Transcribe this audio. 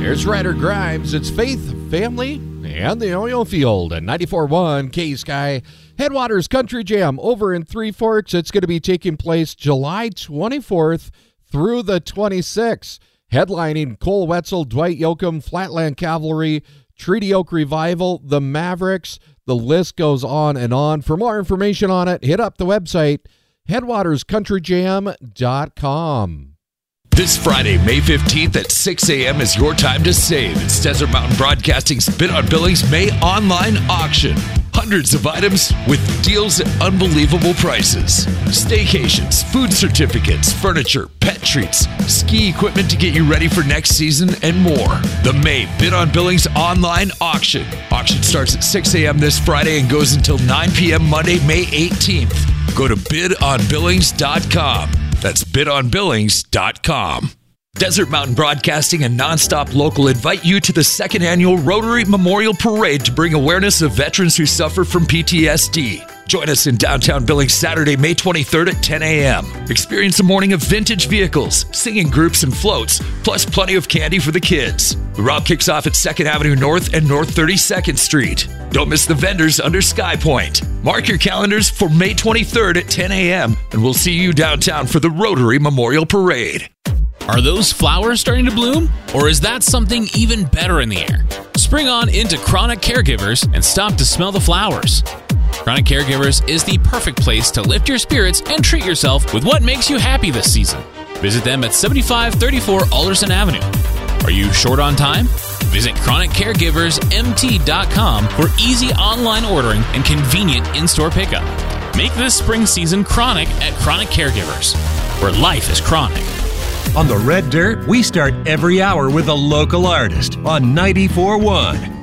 Here's Ryder Grimes. It's Faith, Family, and the Oil Field at 94.1 K-Sky. Headwaters Country Jam over in Three Forks. It's going to be taking place July 24th through the 26th. Headlining Cole Wetzel, Dwight Yoakam, Flatland Cavalry, Treaty Oak Revival, the Mavericks. The list goes on and on. For more information on it, hit up the website, headwaterscountryjam.com. This Friday, May 15th at 6 a.m. is your time to save. It's Desert Mountain Broadcasting's Bid on Billings May online auction. Hundreds of items with deals at unbelievable prices. Staycations, food certificates, furniture, pet treats, ski equipment to get you ready for next season, and more. The May Bid on Billings online auction. Auction starts at 6 a.m. this Friday and goes until 9 p.m. Monday, May 18th. Go to bidonbillings.com. That's bidonbillings.com. Desert Mountain Broadcasting and Nonstop Local invite you to the second annual Rotary Memorial Parade to bring awareness of veterans who suffer from PTSD. Join us in downtown Billings Saturday, May 23rd at 10 a.m. Experience a morning of vintage vehicles, singing groups and floats, plus plenty of candy for the kids. The route kicks off at 2nd Avenue North and North 32nd Street. Don't miss the vendors under Sky Point. Mark your calendars for May 23rd at 10 a.m. and we'll see you downtown for the Rotary Memorial Parade. Are those flowers starting to bloom? Or is that something even better in the air? Spring on into Chronic Caregivers and stop to smell the flowers. Chronic Caregivers is the perfect place to lift your spirits and treat yourself with what makes you happy this season. Visit them at 7534 Alderson Avenue. Are you short on time? Visit ChronicCaregiversMT.com for easy online ordering and convenient in-store pickup. Make this spring season chronic at Chronic Caregivers, where life is chronic. On the Red Dirt, we start every hour with a local artist on 94.1.